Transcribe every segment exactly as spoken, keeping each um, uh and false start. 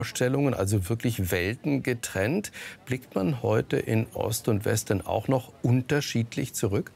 Vorstellungen, also wirklich Welten getrennt. Blickt man heute in Ost und West denn auch noch unterschiedlich zurück?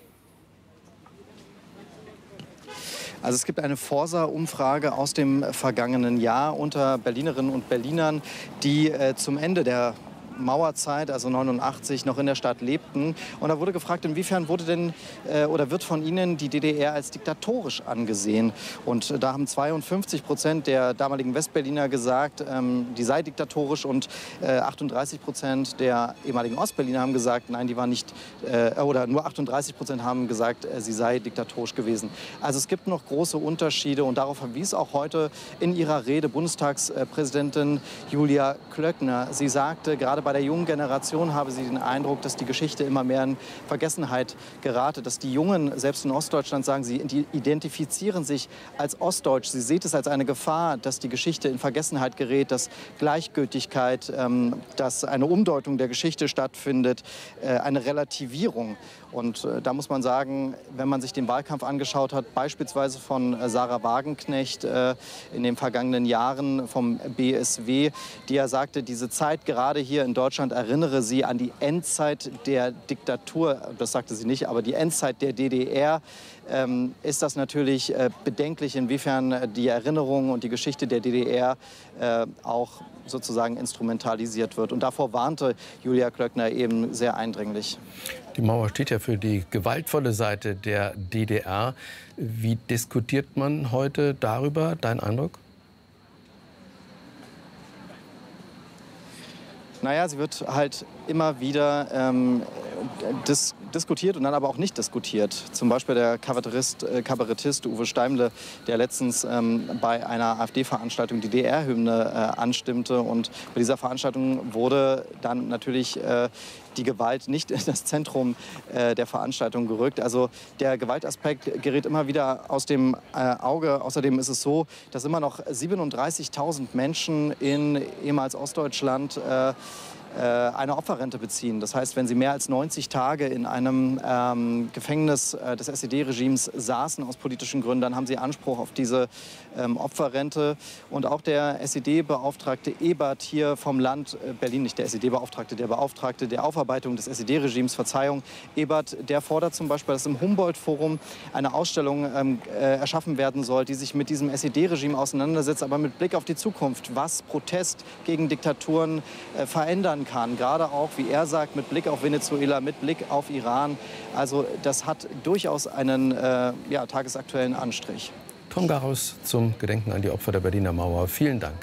Also es gibt eine Forsa-Umfrage aus dem vergangenen Jahr unter Berlinerinnen und Berlinern, die äh, zum Ende der Mauerzeit, also neunundachtzig, noch in der Stadt lebten. Und da wurde gefragt, inwiefern wurde denn äh, oder wird von ihnen die D D R als diktatorisch angesehen? Und äh, da haben zweiundfünfzig Prozent der damaligen Westberliner gesagt, ähm, die sei diktatorisch, und äh, achtunddreißig Prozent der ehemaligen Ostberliner haben gesagt, nein, die war nicht, äh, oder nur achtunddreißig Prozent haben gesagt, äh, sie sei diktatorisch gewesen. Also es gibt noch große Unterschiede, und darauf verwies auch heute in ihrer Rede Bundestagspräsidentin Julia Klöckner. Sie sagte, gerade bei der jungen Generation habe sie den Eindruck, dass die Geschichte immer mehr in Vergessenheit gerate, dass die Jungen, selbst in Ostdeutschland, sagen, sie identifizieren sich als Ostdeutsch. Sie sieht es als eine Gefahr, dass die Geschichte in Vergessenheit gerät, dass Gleichgültigkeit, ähm, dass eine Umdeutung der Geschichte stattfindet, äh, eine Relativierung. Und äh, da muss man sagen, wenn man sich den Wahlkampf angeschaut hat, beispielsweise von äh, Sarah Wagenknecht äh, in den vergangenen Jahren vom B S W, die ja sagte, diese Zeit gerade hier in Deutschland erinnere sie an die Endzeit der Diktatur, das sagte sie nicht, aber die Endzeit der D D R, ähm, ist das natürlich äh, bedenklich, inwiefern die Erinnerung und die Geschichte der D D R äh, auch sozusagen instrumentalisiert wird. Und davor warnte Julia Klöckner eben sehr eindringlich. Die Mauer steht ja für die gewaltvolle Seite der D D R. Wie diskutiert man heute darüber, dein Eindruck? Naja, sie wird halt immer wieder ähm, dis diskutiert und dann aber auch nicht diskutiert. Zum Beispiel der Kabarettist, äh, Kabarettist Uwe Steimle, der letztens ähm, bei einer AfD-Veranstaltung die D D R-Hymne äh, anstimmte. Und bei dieser Veranstaltung wurde dann natürlich äh, die Gewalt nicht in das Zentrum äh, der Veranstaltung gerückt. Also der Gewaltaspekt gerät immer wieder aus dem äh, Auge. Außerdem ist es so, dass immer noch siebenunddreißigtausend Menschen in ehemals Ostdeutschland äh, eine Opferrente beziehen. Das heißt, wenn sie mehr als neunzig Tage in einem ähm, Gefängnis äh, des S E D-Regimes saßen aus politischen Gründen, dann haben sie Anspruch auf diese ähm, Opferrente. Und auch der S E D-Beauftragte Ebert hier vom Land äh, Berlin, nicht der S E D-Beauftragte, der Beauftragte der Aufarbeitung des S E D-Regimes, Verzeihung, Ebert, der fordert zum Beispiel, dass im Humboldt-Forum eine Ausstellung ähm, äh, erschaffen werden soll, die sich mit diesem S E D-Regime auseinandersetzt, aber mit Blick auf die Zukunft, was Protest gegen Diktaturen äh, verändern kann. Gerade auch, wie er sagt, mit Blick auf Venezuela, mit Blick auf Iran. Also das hat durchaus einen äh, ja, tagesaktuellen Anstrich. Tom Garaus zum Gedenken an die Opfer der Berliner Mauer. Vielen Dank.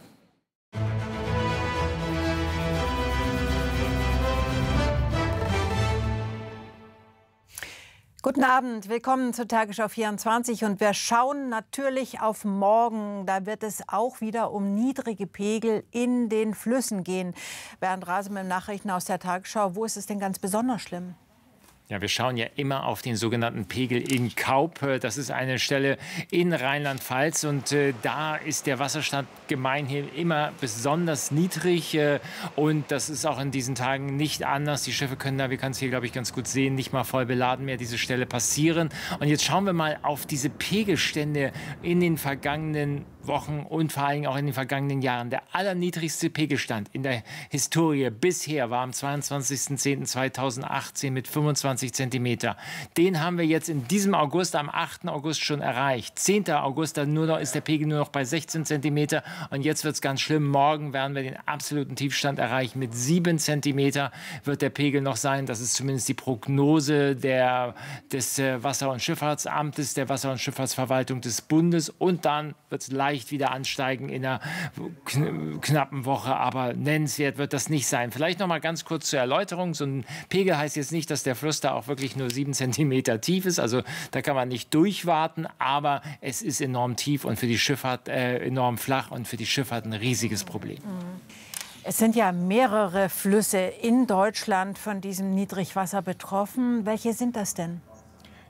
Guten Abend, willkommen zu Tagesschau vierundzwanzig, und wir schauen natürlich auf morgen. Da wird es auch wieder um niedrige Pegel in den Flüssen gehen. Bernd Rase mit Nachrichten aus der Tagesschau. Wo ist es denn ganz besonders schlimm? Ja, wir schauen ja immer auf den sogenannten Pegel in Kaup. Das ist eine Stelle in Rheinland-Pfalz, und äh, da ist der Wasserstand gemeinhin immer besonders niedrig, äh, und das ist auch in diesen Tagen nicht anders. Die Schiffe können da, wir können es hier, glaube ich, ganz gut sehen, nicht mal voll beladen mehr diese Stelle passieren. Und jetzt schauen wir mal auf diese Pegelstände in den vergangenen Wochen und vor allem auch in den vergangenen Jahren. Der allerniedrigste Pegelstand in der Historie bisher war am zweiundzwanzigsten zehnten zweitausendachtzehn mit fünfundzwanzig Zentimeter. Den haben wir jetzt in diesem August, am achten August schon erreicht. zehnten August, dann nur noch, ist der Pegel nur noch bei sechzehn Zentimeter. Und jetzt wird es ganz schlimm. Morgen werden wir den absoluten Tiefstand erreichen. Mit sieben Zentimeter wird der Pegel noch sein. Das ist zumindest die Prognose der, des Wasser- und Schifffahrtsamtes, der Wasser- und Schifffahrtsverwaltung des Bundes. Und dann wird es leicht wieder ansteigen in einer kn knappen Woche, aber nennenswert wird das nicht sein. Vielleicht noch mal ganz kurz zur Erläuterung. So ein Pegel heißt jetzt nicht, dass der Fluss da auch wirklich nur sieben Zentimeter tief ist. Also da kann man nicht durchwarten, aber es ist enorm tief und für die Schifffahrt äh, enorm flach und für die Schifffahrt ein riesiges Problem. Es sind ja mehrere Flüsse in Deutschland von diesem Niedrigwasser betroffen. Welche sind das denn?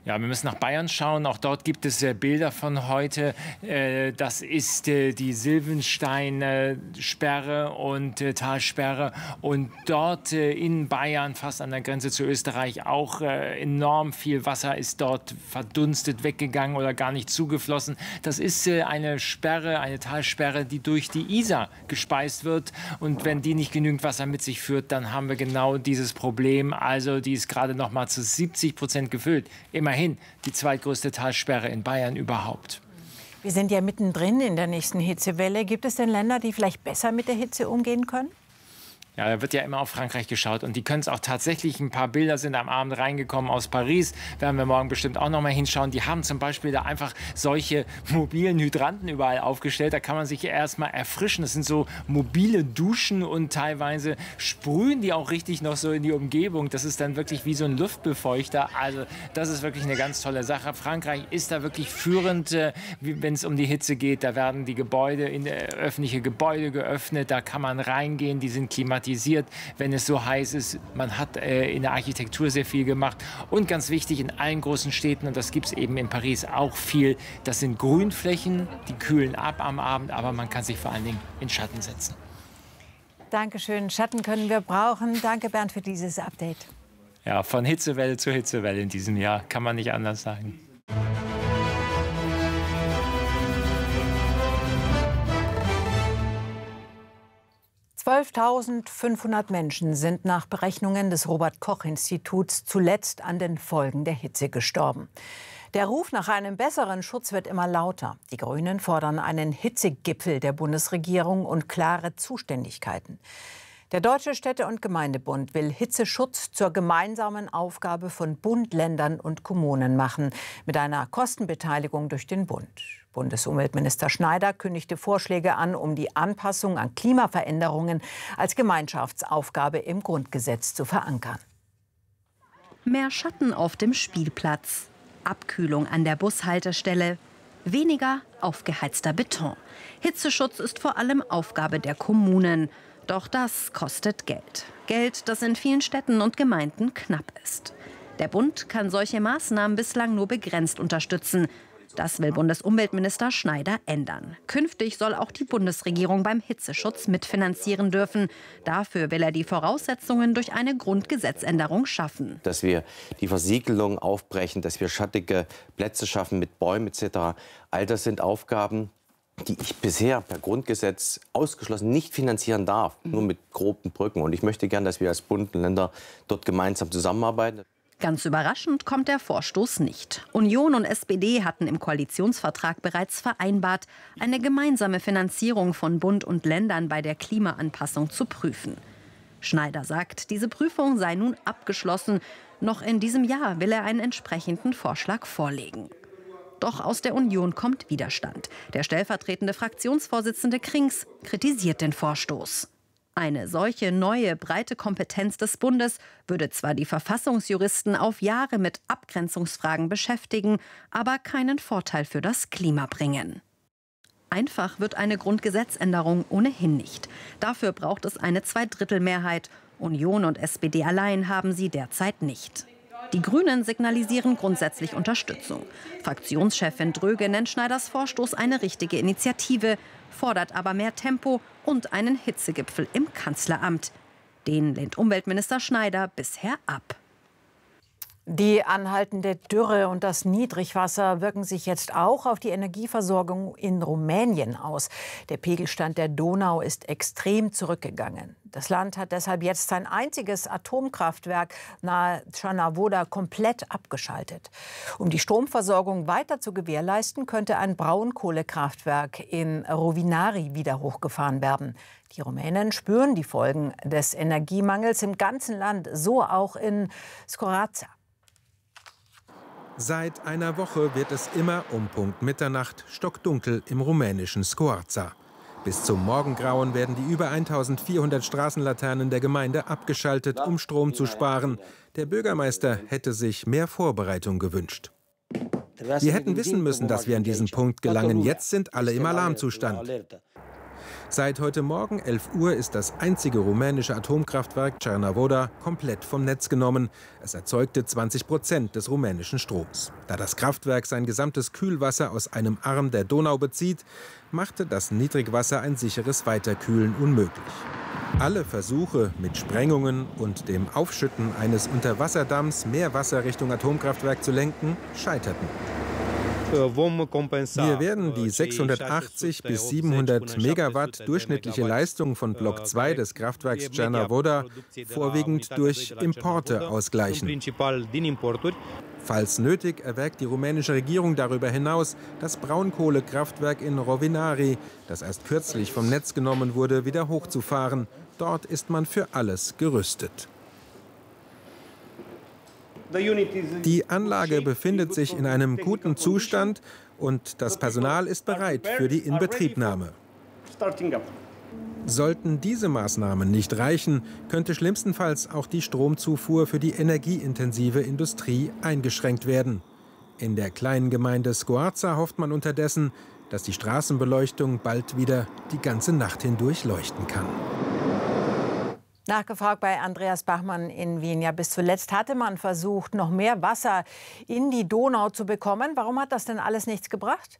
Ja, wir müssen nach Bayern schauen. Auch dort gibt es äh, Bilder von heute. Äh, das ist äh, die Silvenstein-Sperre und äh, Talsperre. Und dort äh, in Bayern, fast an der Grenze zu Österreich, auch äh, enorm viel Wasser ist dort verdunstet, weggegangen oder gar nicht zugeflossen. Das ist äh, eine Sperre, eine Talsperre, die durch die Isar gespeist wird. Und wenn die nicht genügend Wasser mit sich führt, dann haben wir genau dieses Problem. Also die ist gerade noch mal zu siebzig Prozent gefüllt. Immerhin die zweitgrößte Talsperre in Bayern überhaupt. Wir sind ja mittendrin in der nächsten Hitzewelle. Gibt es denn Länder, die vielleicht besser mit der Hitze umgehen können? Ja, da wird ja immer auf Frankreich geschaut und die können es auch tatsächlich. Ein paar Bilder sind am Abend reingekommen aus Paris. Werden wir morgen bestimmt auch noch mal hinschauen. Die haben zum Beispiel da einfach solche mobilen Hydranten überall aufgestellt. Da kann man sich erst mal erfrischen. Das sind so mobile Duschen und teilweise sprühen die auch richtig noch so in die Umgebung. Das ist dann wirklich wie so ein Luftbefeuchter. Also das ist wirklich eine ganz tolle Sache. Frankreich ist da wirklich führend, äh, wenn es um die Hitze geht. Da werden die Gebäude, in, äh, öffentliche Gebäude geöffnet. Da kann man reingehen. Die sind klimatisiert, wenn es so heiß ist. Man hat äh, in der Architektur sehr viel gemacht. Und ganz wichtig, in allen großen Städten, und das gibt es eben in Paris auch viel, das sind Grünflächen, die kühlen ab am Abend, aber man kann sich vor allen Dingen in Schatten setzen. Dankeschön. Schatten können wir brauchen. Danke, Bernd, für dieses Update. Ja, von Hitzewelle zu Hitzewelle in diesem Jahr, kann man nicht anders sagen. zwölftausendfünfhundert Menschen sind nach Berechnungen des Robert-Koch-Instituts zuletzt an den Folgen der Hitze gestorben. Der Ruf nach einem besseren Schutz wird immer lauter. Die Grünen fordern einen Hitzegipfel der Bundesregierung und klare Zuständigkeiten. Der Deutsche Städte- und Gemeindebund will Hitzeschutz zur gemeinsamen Aufgabe von Bund, Ländern und Kommunen machen, mit einer Kostenbeteiligung durch den Bund. Bundesumweltminister Schneider kündigte Vorschläge an, um die Anpassung an Klimaveränderungen als Gemeinschaftsaufgabe im Grundgesetz zu verankern. Mehr Schatten auf dem Spielplatz, Abkühlung an der Bushaltestelle, weniger aufgeheizter Beton. Hitzeschutz ist vor allem Aufgabe der Kommunen. Doch das kostet Geld. Geld, das in vielen Städten und Gemeinden knapp ist. Der Bund kann solche Maßnahmen bislang nur begrenzt unterstützen. Das will Bundesumweltminister Schneider ändern. Künftig soll auch die Bundesregierung beim Hitzeschutz mitfinanzieren dürfen. Dafür will er die Voraussetzungen durch eine Grundgesetzänderung schaffen. Dass wir die Versiegelung aufbrechen, dass wir schattige Plätze schaffen mit Bäumen et cetera. All das sind Aufgaben, die ich bisher per Grundgesetz ausgeschlossen nicht finanzieren darf, nur mit groben Brücken. Und ich möchte gern, dass wir als Bund und Länder dort gemeinsam zusammenarbeiten. Ganz überraschend kommt der Vorstoß nicht. Union und S P D hatten im Koalitionsvertrag bereits vereinbart, eine gemeinsame Finanzierung von Bund und Ländern bei der Klimaanpassung zu prüfen. Schneider sagt, diese Prüfung sei nun abgeschlossen. Noch in diesem Jahr will er einen entsprechenden Vorschlag vorlegen. Doch aus der Union kommt Widerstand. Der stellvertretende Fraktionsvorsitzende Krings kritisiert den Vorstoß. Eine solche neue, breite Kompetenz des Bundes würde zwar die Verfassungsjuristen auf Jahre mit Abgrenzungsfragen beschäftigen, aber keinen Vorteil für das Klima bringen. Einfach wird eine Grundgesetzänderung ohnehin nicht. Dafür braucht es eine Zweidrittelmehrheit. Union und S P D allein haben sie derzeit nicht. Die Grünen signalisieren grundsätzlich Unterstützung. Fraktionschefin Dröge nennt Schneiders Vorstoß eine richtige Initiative, fordert aber mehr Tempo und einen Hitzegipfel im Kanzleramt. Den lehnt Umweltminister Schneider bisher ab. Die anhaltende Dürre und das Niedrigwasser wirken sich jetzt auch auf die Energieversorgung in Rumänien aus. Der Pegelstand der Donau ist extrem zurückgegangen. Das Land hat deshalb jetzt sein einziges Atomkraftwerk nahe Cernavodă komplett abgeschaltet. Um die Stromversorgung weiter zu gewährleisten, könnte ein Braunkohlekraftwerk in Rovinari wieder hochgefahren werden. Die Rumänen spüren die Folgen des Energiemangels im ganzen Land, so auch in Scorața. Seit einer Woche wird es immer um Punkt Mitternacht stockdunkel im rumänischen Scoarța. Bis zum Morgengrauen werden die über eintausendvierhundert Straßenlaternen der Gemeinde abgeschaltet, um Strom zu sparen. Der Bürgermeister hätte sich mehr Vorbereitung gewünscht. Wir hätten wissen müssen, dass wir an diesen Punkt gelangen. Jetzt sind alle im Alarmzustand. Seit heute Morgen elf Uhr ist das einzige rumänische Atomkraftwerk Cernavoda komplett vom Netz genommen. Es erzeugte zwanzig Prozent des rumänischen Stroms. Da das Kraftwerk sein gesamtes Kühlwasser aus einem Arm der Donau bezieht, machte das Niedrigwasser ein sicheres Weiterkühlen unmöglich. Alle Versuche, mit Sprengungen und dem Aufschütten eines Unterwasserdamms mehr Wasser Richtung Atomkraftwerk zu lenken, scheiterten. Wir werden die sechshundertachtzig bis siebenhundert Megawatt durchschnittliche Leistung von Block zwei des Kraftwerks Cernavoda vorwiegend durch Importe ausgleichen. Falls nötig, erwägt die rumänische Regierung darüber hinaus, das Braunkohlekraftwerk in Rovinari, das erst kürzlich vom Netz genommen wurde, wieder hochzufahren. Dort ist man für alles gerüstet. Die Anlage befindet sich in einem guten Zustand und das Personal ist bereit für die Inbetriebnahme. Sollten diese Maßnahmen nicht reichen, könnte schlimmstenfalls auch die Stromzufuhr für die energieintensive Industrie eingeschränkt werden. In der kleinen Gemeinde Scoarza hofft man unterdessen, dass die Straßenbeleuchtung bald wieder die ganze Nacht hindurch leuchten kann. Nachgefragt bei Andreas Bachmann in Wien. Ja, bis zuletzt hatte man versucht, noch mehr Wasser in die Donau zu bekommen. Warum hat das denn alles nichts gebracht?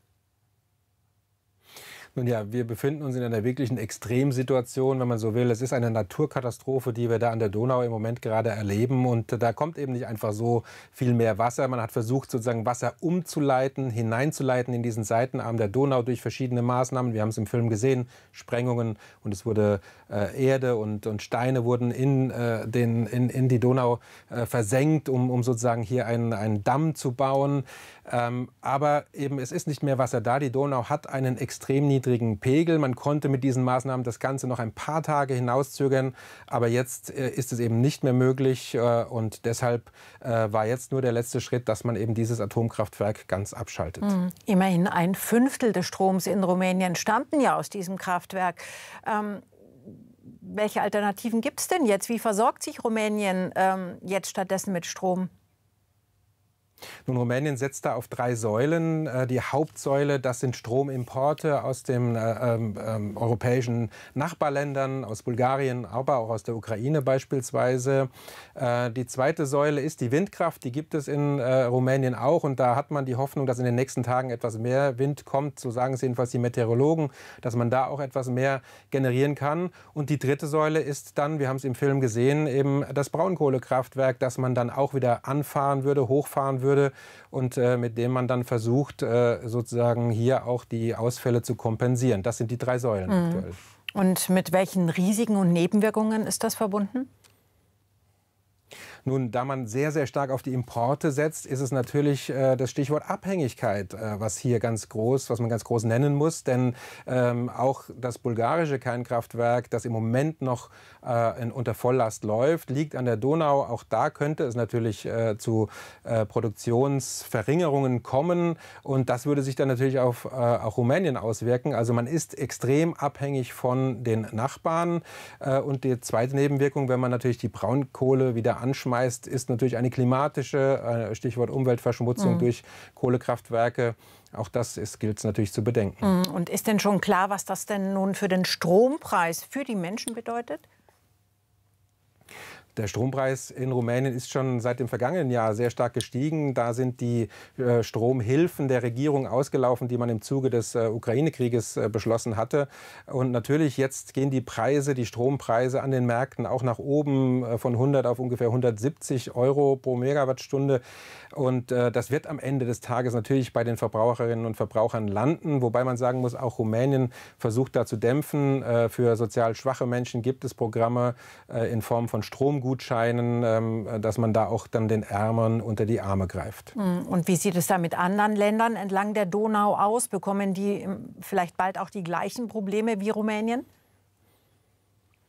Nun ja, wir befinden uns in einer wirklichen Extremsituation, wenn man so will. Es ist eine Naturkatastrophe, die wir da an der Donau im Moment gerade erleben. Und da kommt eben nicht einfach so viel mehr Wasser. Man hat versucht, sozusagen Wasser umzuleiten, hineinzuleiten in diesen Seitenarm der Donau durch verschiedene Maßnahmen. Wir haben es im Film gesehen, Sprengungen, und es wurde äh, Erde und, und Steine wurden in, äh, den, in, in die Donau äh, versenkt, um, um sozusagen hier einen, einen Damm zu bauen. Ähm, aber eben, es ist nicht mehr Wasser da. Die Donau hat einen extrem niedrigen Pegel. Man konnte mit diesen Maßnahmen das Ganze noch ein paar Tage hinauszögern. Aber jetzt äh, ist es eben nicht mehr möglich. Äh, und deshalb äh, war jetzt nur der letzte Schritt, dass man eben dieses Atomkraftwerk ganz abschaltet. Mhm. Immerhin ein Fünftel des Stroms in Rumänien stammten ja aus diesem Kraftwerk. Ähm, welche Alternativen gibt es denn jetzt? Wie versorgt sich Rumänien ähm, jetzt stattdessen mit Strom? Nun, Rumänien setzt da auf drei Säulen. Die Hauptsäule, das sind Stromimporte aus den äh, äh, europäischen Nachbarländern, aus Bulgarien, aber auch aus der Ukraine beispielsweise. Äh, die zweite Säule ist die Windkraft. Die gibt es in äh, Rumänien auch. Und da hat man die Hoffnung, dass in den nächsten Tagen etwas mehr Wind kommt. So sagen es jedenfalls die Meteorologen, dass man da auch etwas mehr generieren kann. Und die dritte Säule ist dann, wir haben es im Film gesehen, eben das Braunkohlekraftwerk, das man dann auch wieder anfahren würde, hochfahren würde. würde und äh, mit dem man dann versucht, äh, sozusagen hier auch die Ausfälle zu kompensieren. Das sind die drei Säulen mhm. aktuell. Und mit welchen Risiken und Nebenwirkungen ist das verbunden? Nun, da man sehr, sehr stark auf die Importe setzt, ist es natürlich äh, das Stichwort Abhängigkeit, äh, was hier ganz groß, was man ganz groß nennen muss. Denn ähm, auch das bulgarische Kernkraftwerk, das im Moment noch äh, in, unter Volllast läuft, liegt an der Donau. Auch da könnte es natürlich äh, zu äh, Produktionsverringerungen kommen. Und das würde sich dann natürlich auf äh, auch Rumänien auswirken. Also man ist extrem abhängig von den Nachbarn. Äh, und die zweite Nebenwirkung, wenn man natürlich die Braunkohle wieder anschmeißt, ist natürlich eine klimatische, Stichwort Umweltverschmutzung mhm. durch Kohlekraftwerke. Auch das ist, gilt es natürlich zu bedenken. Und ist denn schon klar, was das denn nun für den Strompreis für die Menschen bedeutet? Der Strompreis in Rumänien ist schon seit dem vergangenen Jahr sehr stark gestiegen. Da sind die äh, Stromhilfen der Regierung ausgelaufen, die man im Zuge des äh, Ukraine-Krieges äh, beschlossen hatte. Und natürlich jetzt gehen die Preise, die Strompreise an den Märkten auch nach oben äh, von hundert auf ungefähr hundertsiebzig Euro pro Megawattstunde. Und äh, das wird am Ende des Tages natürlich bei den Verbraucherinnen und Verbrauchern landen. Wobei man sagen muss, auch Rumänien versucht da zu dämpfen. Äh, für sozial schwache Menschen gibt es Programme äh, in Form von Stromgutscheinen, dass man da auch dann den Ärmeren unter die Arme greift. Und wie sieht es da mit anderen Ländern entlang der Donau aus? Bekommen die vielleicht bald auch die gleichen Probleme wie Rumänien?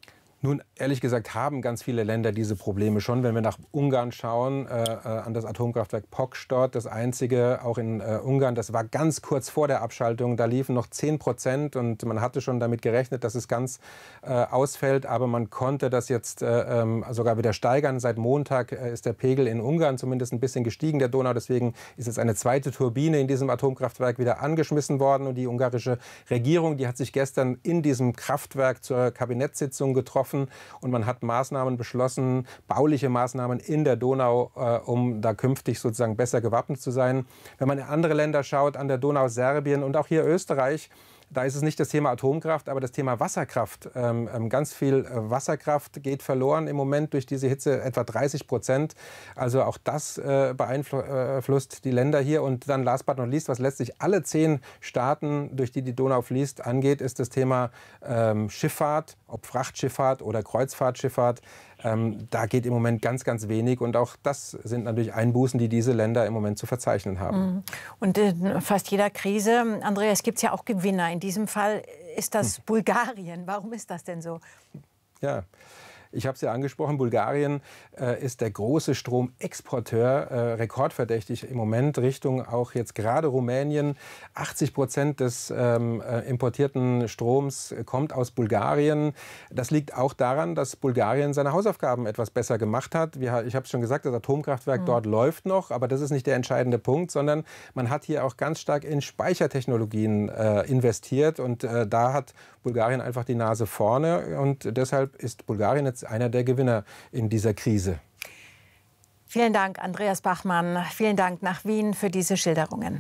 Nun, ehrlich gesagt, haben ganz viele Länder diese Probleme schon. Wenn wir nach Ungarn schauen, äh, an das Atomkraftwerk Pokstort, das einzige auch in äh, Ungarn, das war ganz kurz vor der Abschaltung. Da liefen noch zehn Prozent und man hatte schon damit gerechnet, dass es ganz äh, ausfällt. Aber man konnte das jetzt äh, ähm, sogar wieder steigern. Seit Montag äh, ist der Pegel in Ungarn zumindest ein bisschen gestiegen, der Donau. Deswegen ist jetzt eine zweite Turbine in diesem Atomkraftwerk wieder angeschmissen worden. Und die ungarische Regierung, die hat sich gestern in diesem Kraftwerk zur Kabinettssitzung getroffen. Und man hat Maßnahmen beschlossen, bauliche Maßnahmen in der Donau, äh, um da künftig sozusagen besser gewappnet zu sein. Wenn man in andere Länder schaut, an der Donau Serbien und auch hier Österreich, da ist es nicht das Thema Atomkraft, aber das Thema Wasserkraft. Ähm, ganz viel Wasserkraft geht verloren im Moment durch diese Hitze, etwa dreißig Prozent. Also auch das äh, beeinflusst die Länder hier. Und dann last but not least, was letztlich alle zehn Staaten, durch die die Donau fließt, angeht, ist das Thema ähm, Schifffahrt, ob Frachtschifffahrt oder Kreuzfahrtschifffahrt. Ähm, da geht im Moment ganz, ganz wenig. Und auch das sind natürlich Einbußen, die diese Länder im Moment zu verzeichnen haben. Und in fast jeder Krise, Andreas, gibt es ja auch Gewinner. In diesem Fall ist das hm. Bulgarien. Warum ist das denn so? Ja. Ich habe es ja angesprochen, Bulgarien äh, ist der große Stromexporteur, äh, rekordverdächtig im Moment Richtung auch jetzt gerade Rumänien. achtzig Prozent des ähm, äh, importierten Stroms kommt aus Bulgarien. Das liegt auch daran, dass Bulgarien seine Hausaufgaben etwas besser gemacht hat. Wir, ich habe es schon gesagt, das Atomkraftwerk mhm. dort läuft noch, aber das ist nicht der entscheidende Punkt, sondern man hat hier auch ganz stark in Speichertechnologien äh, investiert und äh, da hat Bulgarien einfach die Nase vorne und deshalb ist Bulgarien jetzt einer der Gewinner in dieser Krise. Vielen Dank, Andreas Bachmann. Vielen Dank nach Wien für diese Schilderungen.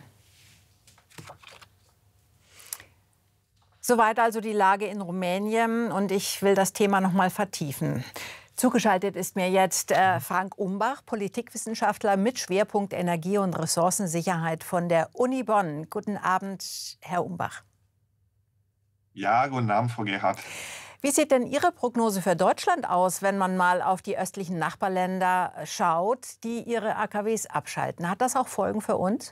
Soweit also die Lage in Rumänien und ich will das Thema noch mal vertiefen. Zugeschaltet ist mir jetzt äh, Frank Umbach, Politikwissenschaftler mit Schwerpunkt Energie- und Ressourcensicherheit von der Uni Bonn. Guten Abend, Herr Umbach. Ja, guten Abend, Frau Gerhardt. Wie sieht denn Ihre Prognose für Deutschland aus, wenn man mal auf die östlichen Nachbarländer schaut, die ihre A K Ws abschalten? Hat das auch Folgen für uns?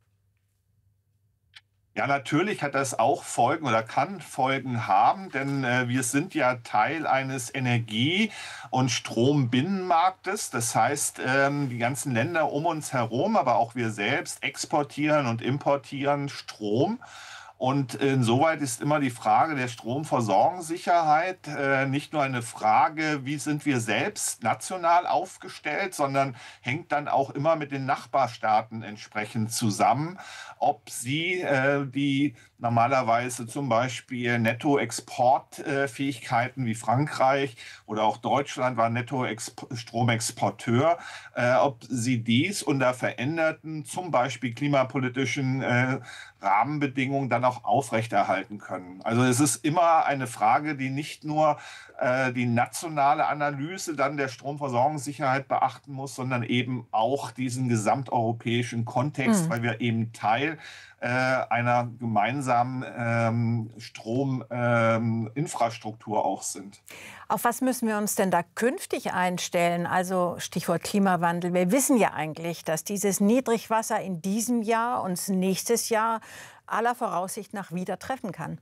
Ja, natürlich hat das auch Folgen oder kann Folgen haben, denn äh, wir sind ja Teil eines Energie- und Strombinnenmarktes. Das heißt, ähm, die ganzen Länder um uns herum, aber auch wir selbst exportieren und importieren Strom. Und insoweit ist immer die Frage der Stromversorgungssicherheit äh, nicht nur eine Frage, wie sind wir selbst national aufgestellt, sondern hängt dann auch immer mit den Nachbarstaaten entsprechend zusammen, ob sie äh, die normalerweise zum Beispiel Nettoexportfähigkeiten äh, wie Frankreich oder auch Deutschland war Netto-Stromexporteur, äh, ob sie dies unter veränderten, zum Beispiel klimapolitischen äh, Rahmenbedingungen dann auch aufrechterhalten können. Also es ist immer eine Frage, die nicht nur äh, die nationale Analyse dann der Stromversorgungssicherheit beachten muss, sondern eben auch diesen gesamteuropäischen Kontext, mhm. weil wir eben Teil äh, einer gemeinsamen ähm, Strominfrastruktur ähm, auch sind. Auf was müssen wir uns denn da künftig einstellen? Also Stichwort Klimawandel. Wir wissen ja eigentlich, dass dieses Niedrigwasser in diesem Jahr uns nächstes Jahr aller Voraussicht nach wieder treffen kann.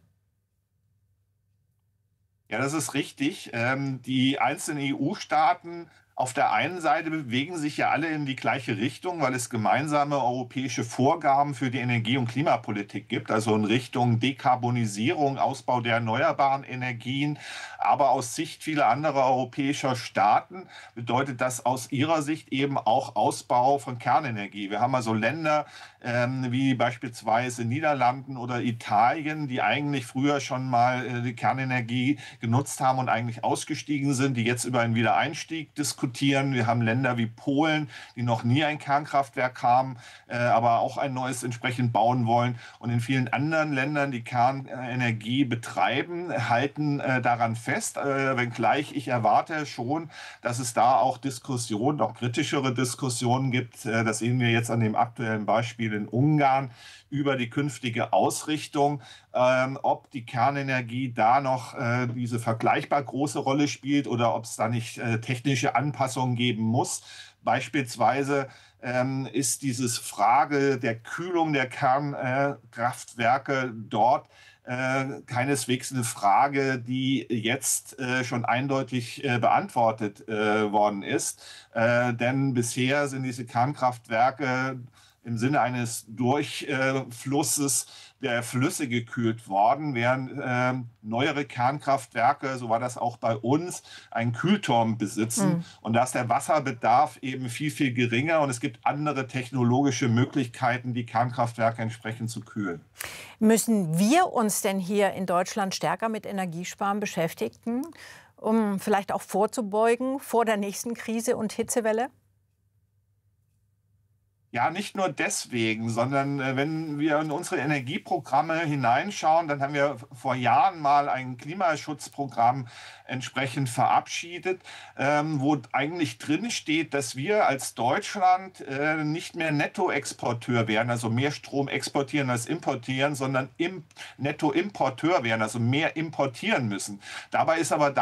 Ja, das ist richtig. Ähm, die einzelnen E U-Staaten auf der einen Seite bewegen sich ja alle in die gleiche Richtung, weil es gemeinsame europäische Vorgaben für die Energie- und Klimapolitik gibt, also in Richtung Dekarbonisierung, Ausbau der erneuerbaren Energien. Aber aus Sicht vieler anderer europäischer Staaten bedeutet das aus ihrer Sicht eben auch Ausbau von Kernenergie. Wir haben also Länder ähm, wie beispielsweise Niederlanden oder Italien, die eigentlich früher schon mal äh, die Kernenergie genutzt haben und eigentlich ausgestiegen sind, die jetzt über einen Wiedereinstieg diskutieren. Wir haben Länder wie Polen, die noch nie ein Kernkraftwerk haben, äh, aber auch ein neues entsprechend bauen wollen. Und in vielen anderen Ländern, die Kernenergie betreiben, halten äh, daran fest, äh, wenngleich ich erwarte schon, dass es da auch Diskussionen, auch kritischere Diskussionen gibt. Äh, das sehen wir jetzt an dem aktuellen Beispiel in Ungarn über die künftige Ausrichtung, ähm, ob die Kernenergie da noch äh, diese vergleichbar große Rolle spielt oder ob es da nicht äh, technische Anpassungen geben muss. Beispielsweise ähm, ist diese Frage der Kühlung der Kernkraftwerke äh, dort äh, keineswegs eine Frage, die jetzt äh, schon eindeutig äh, beantwortet äh, worden ist. Äh, denn bisher sind diese Kernkraftwerke im Sinne eines Durchflusses der Flüsse gekühlt worden, während äh, neuere Kernkraftwerke, so war das auch bei uns, einen Kühlturm besitzen. Mhm. Und da ist der Wasserbedarf eben viel, viel geringer und es gibt andere technologische Möglichkeiten, die Kernkraftwerke entsprechend zu kühlen. Müssen wir uns denn hier in Deutschland stärker mit Energiesparen beschäftigen, um vielleicht auch vorzubeugen vor der nächsten Krise und Hitzewelle? Ja, nicht nur deswegen, sondern äh, wenn wir in unsere Energieprogramme hineinschauen, dann haben wir vor Jahren mal ein Klimaschutzprogramm entsprechend verabschiedet, ähm, wo eigentlich drin steht, dass wir als Deutschland äh, nicht mehr Nettoexporteur werden, also mehr Strom exportieren als importieren, sondern im Nettoimporteur werden, also mehr importieren müssen. Dabei ist aber